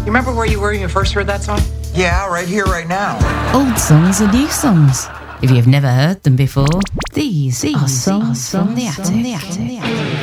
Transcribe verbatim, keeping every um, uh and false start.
remember where you were when you first heard that song? Yeah, right here, right now. Old songs are new songs. If you've never heard them before, these, these are songs from the attic.